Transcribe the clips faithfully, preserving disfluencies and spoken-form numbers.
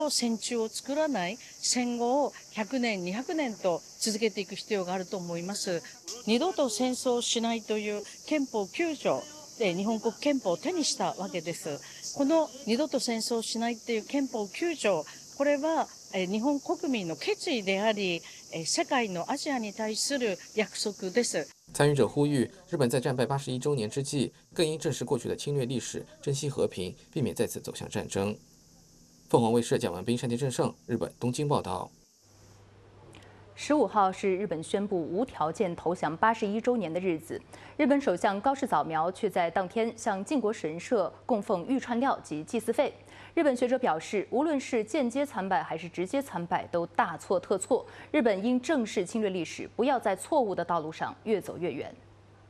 戦中を作らない戦後をひゃくねん、にひゃくねんと続けていく必要があると思います。二度と戦争をしないという憲法きゅう条で日本国憲法を手にしたわけです。この二度と戦争をしないという憲法きゅう条、これは日本国民の決意であり、世界のアジアに対する約束です。 参与者呼吁，日本在战败八十一周年之际，更应正视过去的侵略历史，珍惜和平，避免再次走向战争。凤凰卫视蒋文斌、山田正胜，日本东京报道。 十五号是日本宣布无条件投降八十一周年的日子。日本首相高市早苗却在当天向靖国神社供奉御串料及祭祀费。日本学者表示，无论是间接参拜还是直接参拜，都大错特错。日本应正视侵略历史，不要在错误的道路上越走越远。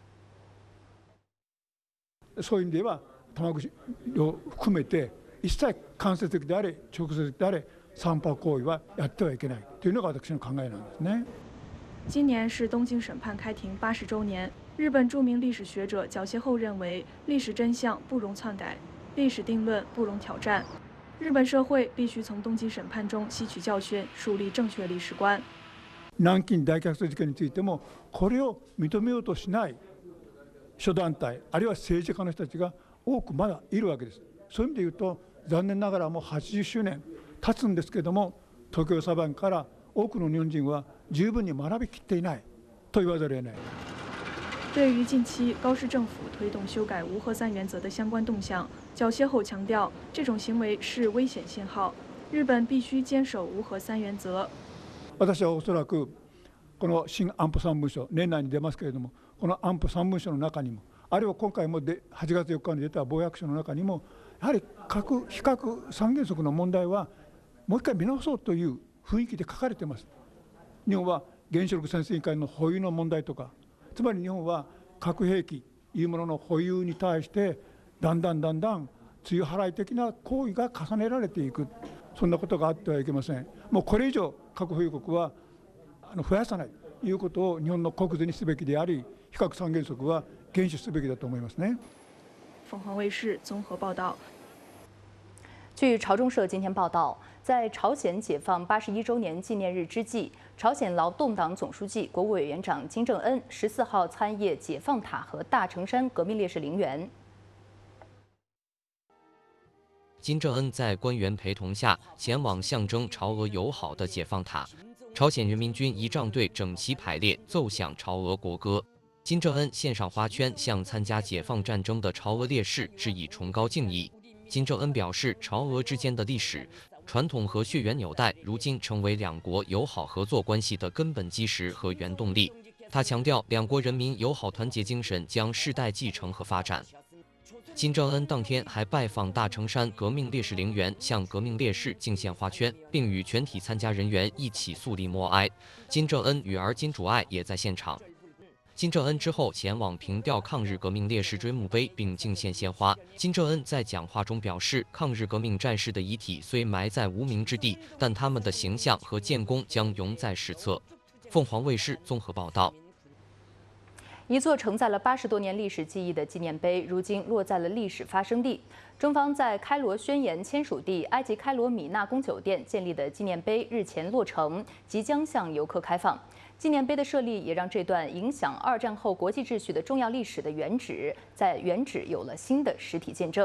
そういう意味では玉串を含めて一切間接的であれ直接的であれ参拝行為はやってはいけないというのが私の考えなんですね。 今年是东京审判开庭八十周年。日本著名历史学者角谢后认为，历史真相不容篡改，历史定论不容挑战。日本社会必须从东京审判中吸取教训，树立正确历史观。 南京大虐殺事件についても、これを認めようとしない諸団体、あるいは政治家の人たちが多くまだいるわけです。そういう意味で言うと、残念ながらもうはちじゅっしゅうねん経つんですけれども、東京裁判から多くの日本人は十分に学びきっていないと言わざるを得ない。 对于近期高市政府推动修改无核三原则的相关动向，角谢后強調，这种行为是危险信号。日本必須堅守無核三原則。 私はおそらくこの新安保三文書、年内に出ますけれども、この安保三文書の中にも、あるいは今回もではちがつよっかに出た防約書の中にも、やはり核非核三原則の問題はもう一回見直そうという雰囲気で書かれています。日本は原子力潜水委員会の保有の問題とか、つまり日本は核兵器いうものの保有に対してだんだんだんだん露払い的な行為が重ねられていく、そんなことがあってはいけません。もうこれ以上核保有国は増やさないということを日本の国是にすべきであり、非核三原則は厳守すべきだと思いますね。 凤凰卫视综合报道。 据朝中社今天报道，在朝鲜解放八十一周年纪念日之际，朝鲜劳动党总书记、国务委员长金正恩十四号参谒解放塔和大城山革命烈士陵园。 金正恩在官员陪同下前往象征朝俄友好的解放塔，朝鲜人民军仪仗队整齐排列，奏响朝俄国歌。金正恩献上花圈，向参加解放战争的朝俄烈士致以崇高敬意。金正恩表示，朝俄之间的历史、传统和血缘纽带，如今成为两国友好合作关系的根本基石和原动力。他强调，两国人民友好团结精神将世代继承和发展。金正恩当天还拜访大城山革命烈士陵园，向革命烈士敬献花圈，并与全体参加人员一起肃立默哀。金正恩女儿金主爱也在现场。金正恩之后前往凭吊抗日革命烈士追墓碑，并敬献鲜花。金正恩在讲话中表示，抗日革命战士的遗体虽埋在无名之地，但他们的形象和建功将永在史册。凤凰卫视综合报道。 一座承载了八十多年历史记忆的纪念碑，如今落在了历史发生地。中方在开罗宣言签署地埃及开罗米纳宫酒店建立的纪念碑日前落成，即将向游客开放。纪念碑的设立也让这段影响二战后国际秩序的重要历史的原址，在原址有了新的实体见证。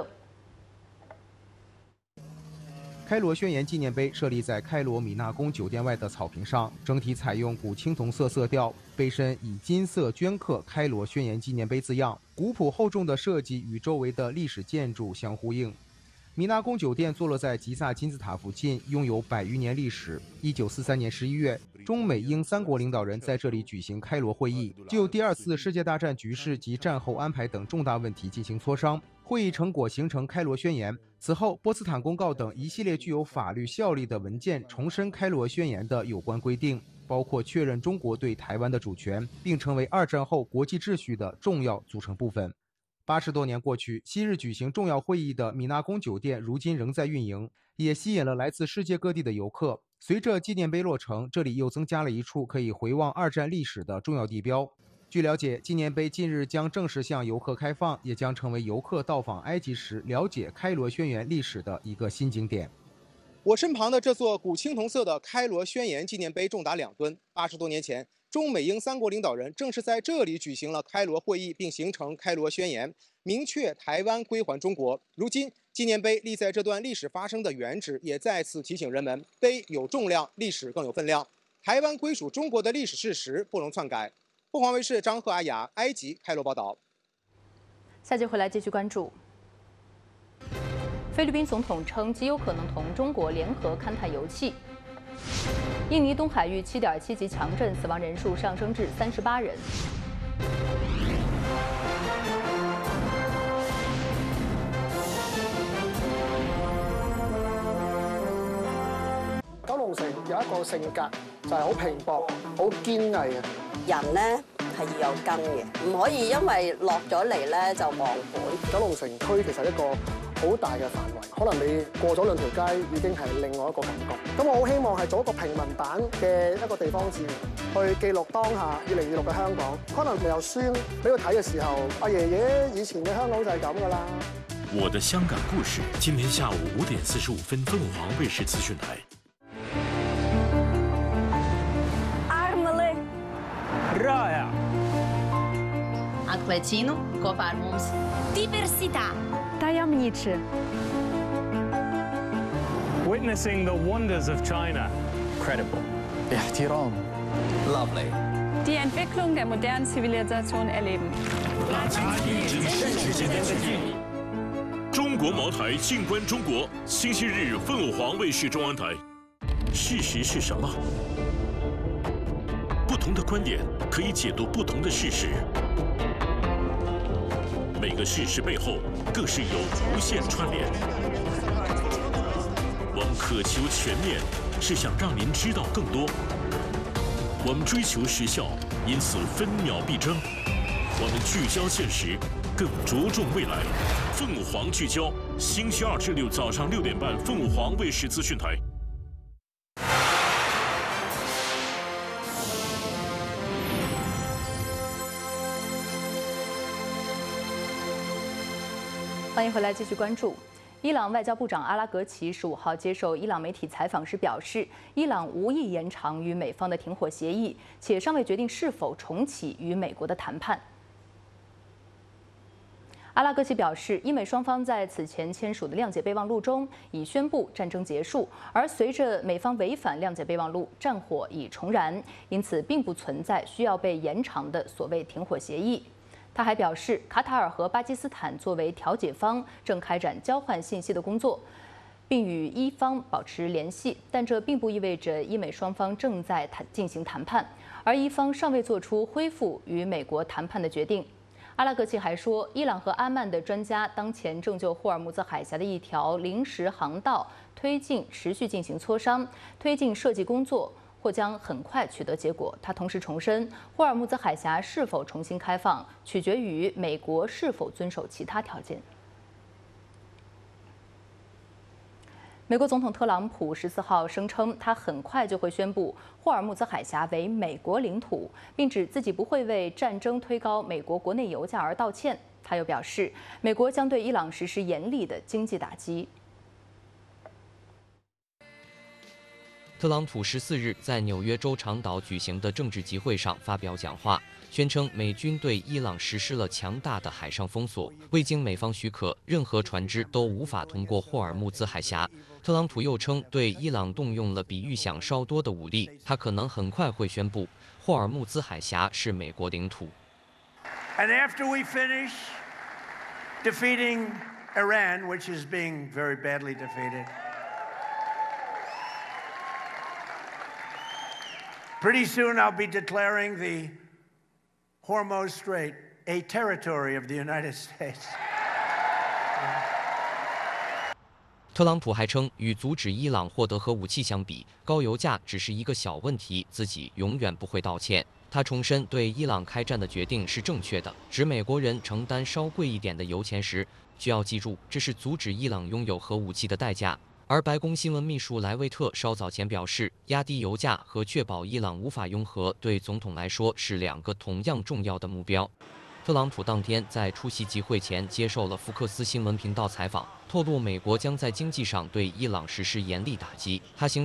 开罗宣言纪念碑设立在开罗米纳宫酒店外的草坪上，整体采用古青铜色色调，碑身以金色镌刻“开罗宣言纪念碑”字样，古朴厚重的设计与周围的历史建筑相呼应。米纳宫酒店坐落在吉萨金字塔附近，拥有百余年历史。一九四三年十一月，中美英三国领导人在这里举行开罗会议，就第二次世界大战局势及战后安排等重大问题进行磋商。会议成果形成《开罗宣言》。此后，波茨坦公告等一系列具有法律效力的文件重申《开罗宣言》的有关规定，包括确认中国对台湾的主权，并成为二战后国际秩序的重要组成部分。八十多年过去，昔日举行重要会议的米纳宫酒店如今仍在运营，也吸引了来自世界各地的游客。随着纪念碑落成，这里又增加了一处可以回望二战历史的重要地标。据了解，纪念碑近日将正式向游客开放，也将成为游客到访埃及时了解开罗宣言历史的一个新景点。 我身旁的这座古青铜色的开罗宣言纪念碑重达两吨。八十多年前，中美英三国领导人正是在这里举行了开罗会议，并形成开罗宣言，明确台湾归还中国。如今，纪念碑立在这段历史发生的原址，也再次提醒人们：碑有重量，历史更有分量。台湾归属中国的历史事实不容篡改。凤凰卫视张赫、阿雅，埃及开罗报道。 下节回来继续关注。菲律宾总统称极有可能同中国联合勘探油气。印尼东海域七点七级强震，死亡人数上升至三十八人。 九龍城有一個性格就係好拼搏、好堅毅嘅人咧。 係要有根嘅，唔可以因為落咗嚟咧就忘本。 九龍城區其實一個好大嘅範圍，可能你過咗兩條街已經係另外一個感覺。咁我好希望係做一個平民版嘅一個地方志，去記錄當下二零二六嘅香港。可能你有孫俾佢睇嘅時候，阿爺爺以前嘅香港就係咁噶啦。 我的香港故事，今天下午五點四十五分，鳳凰衛視資訊台。 Raja. Atlecino, Covarmus. Diversità. Tajemniczy. Witnessing the wonders of China. Credible. Ihtiram. Lovely. Die Entwicklung der modernen Zivilisation erleben. 中国茅台静观中国，星期日凤凰卫视中央台。事实是什么？ 不同的观点可以解读不同的事实，每个事实背后更是有无限串联。我们渴求全面，是想让您知道更多。我们追求时效，因此分秒必争。我们聚焦现实，更着重未来。凤凰聚焦，星期二至六早上六点半，凤凰卫视资讯台。 欢迎回来，继续关注。伊朗外交部长阿拉格齐十五号接受伊朗媒体采访时表示，伊朗无意延长与美方的停火协议，且尚未决定是否重启与美国的谈判。阿拉格齐表示，伊美双方在此前签署的谅解备忘录中已宣布战争结束，而随着美方违反谅解备忘录，战火已重燃，因此并不存在需要被延长的所谓停火协议。 他还表示，卡塔尔和巴基斯坦作为调解方，正开展交换信息的工作，并与伊方保持联系。但这并不意味着伊美双方正在谈进行谈判，而伊方尚未做出恢复与美国谈判的决定。阿拉格齐还说，伊朗和阿曼的专家当前正就霍尔木兹海峡的一条临时航道推进持续进行磋商，推进设计工作。 或将很快取得结果。他同时重申，霍尔木兹海峡是否重新开放，取决于美国是否遵守其他条件。美国总统特朗普十四号声称，他很快就会宣布霍尔木兹海峡为美国领土，并指自己不会为战争推高美国国内油价而道歉。他又表示，美国将对伊朗实施严厉的经济打击。 特朗普十四日在纽约州长岛举行的政治集会上发表讲话，宣称美军对伊朗实施了强大的海上封锁，未经美方许可，任何船只都无法通过霍尔木兹海峡。特朗普又称对伊朗动用了比预想稍多的武力，他可能很快会宣布霍尔木兹海峡是美国领土。 And after we finish defeating Iran, which is being very badly defeated. Pretty soon I'll be declaring the Hormuz Strait a territory of the United States. 特朗普还称，与阻止伊朗获得核武器相比，高油价只是一个小问题，自己永远不会道歉。他重申对伊朗开战的决定是正确的，指美国人承担稍贵一点的油钱时，需要记住，这是阻止伊朗拥有核武器的代价。 而白宫新闻秘书莱维特稍早前表示，压低油价和确保伊朗无法拥核，对总统来说是两个同样重要的目标。 特朗普当天在出席集会前接受了福克斯新闻频道采访，透露美国将在经济上对伊朗实施严厉打击。他形